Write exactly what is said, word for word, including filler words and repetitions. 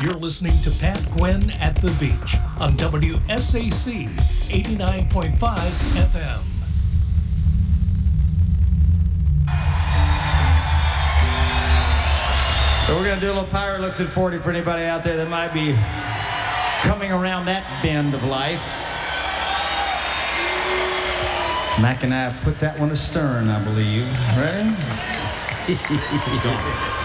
You're listening to Pat Gwynn at the Beach on W S A C eighty-nine point five F M. So we're going to do a little Pirate Looks at forty for anybody out there that might be coming around that bend of life. Mac and I have put that one astern, I believe. Ready? It's gone.